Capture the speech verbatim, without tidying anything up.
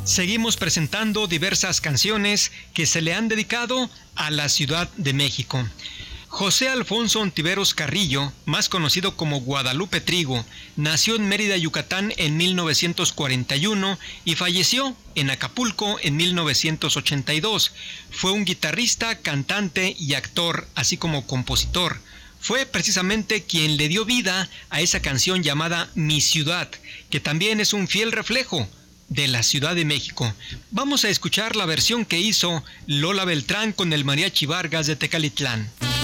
Seguimos presentando diversas canciones que se le han dedicado a la Ciudad de México. José Alfonso Ontiveros Carrillo, más conocido como Guadalupe Trigo, nació en Mérida, Yucatán en mil novecientos cuarenta y uno y falleció en Acapulco en mil novecientos ochenta y dos. Fue un guitarrista, cantante y actor, así como compositor. Fue precisamente quien le dio vida a esa canción llamada Mi Ciudad, que también es un fiel reflejo de la Ciudad de México. Vamos a escuchar la versión que hizo Lola Beltrán con el Mariachi Vargas de Tecalitlán.